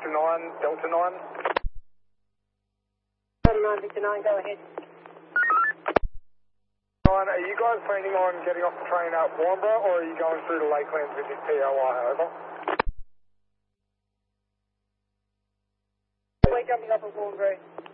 Victor 9, Delta 9. Delta 9, Victor 9, go ahead. 9, are you guys planning on getting off the train at Warnborough, or are you going through to Lakelands with this POI, over? We're jumping off at Warnborough.